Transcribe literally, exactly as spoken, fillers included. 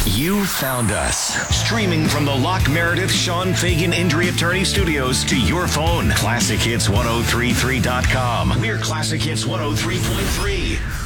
You found us. Streaming from the Locke Meredith Sean Fagan Injury Attorney Studios to your phone. classic hits ten thirty-three dot com. We're Classic Hits one oh three point three.